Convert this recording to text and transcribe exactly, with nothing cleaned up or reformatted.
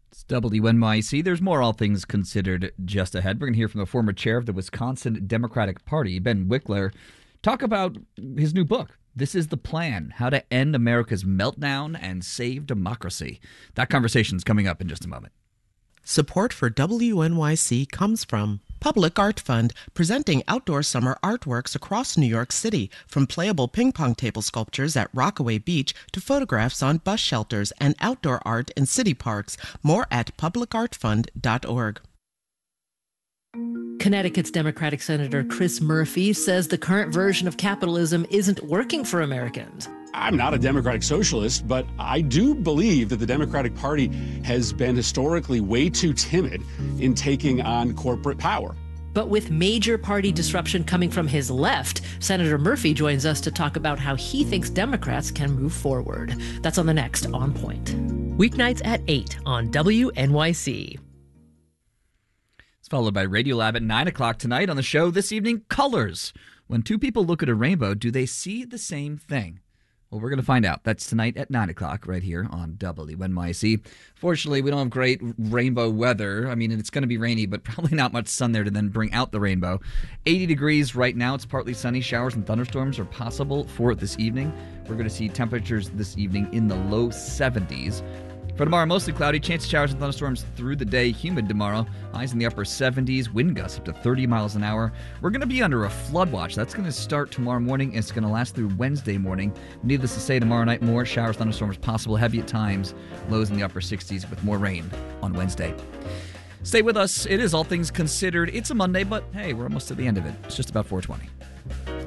It's W N Y C. There's more All Things Considered just ahead. We're going to hear from the former chair of the Wisconsin Democratic Party, Ben Wickler, talk about his new book. This is the Plan, How to End America's Meltdown and Save Democracy. That conversation is coming up in just a moment. Support for W N Y C comes from Public Art Fund, presenting outdoor summer artworks across New York City, from playable ping pong table sculptures at Rockaway Beach to photographs on bus shelters and outdoor art in city parks. More at public art fund dot org. Connecticut's Democratic Senator Chris Murphy says the current version of capitalism isn't working for Americans. I'm not a Democratic socialist, but I do believe that the Democratic Party has been historically way too timid in taking on corporate power. But with major party disruption coming from his left, Senator Murphy joins us to talk about how he thinks Democrats can move forward. That's on the next On Point. Weeknights at eight on W N Y C. It's followed by Radiolab at nine o'clock tonight. On the show this evening, colors. When two people look at a rainbow, do they see the same thing? Well, we're going to find out. That's tonight at nine o'clock right here on W N Y C. Fortunately, we don't have great rainbow weather. I mean, it's going to be rainy, but probably not much sun there to then bring out the rainbow. eighty degrees right now. It's partly sunny. Showers and thunderstorms are possible for this evening. We're going to see temperatures this evening in the low seventies. For tomorrow, mostly cloudy, chance of showers and thunderstorms through the day. Humid tomorrow, highs in the upper seventies, wind gusts up to thirty miles an hour. We're going to be under a flood watch. That's going to start tomorrow morning. It's going to last through Wednesday morning. Needless to say, tomorrow night, more showers, thunderstorms possible, heavy at times, lows in the upper sixties with more rain on Wednesday. Stay with us. It is All Things Considered. It's a Monday, but hey, we're almost to the end of it. It's just about four twenty.